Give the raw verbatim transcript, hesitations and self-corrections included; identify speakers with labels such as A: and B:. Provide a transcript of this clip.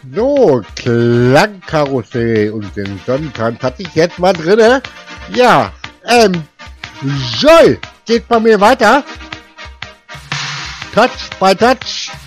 A: So, Klangkarussell und den Sonnentanz hatte ich jetzt mal drinne. Ja, ähm, Joy, geht bei mir weiter. Touch by Touch.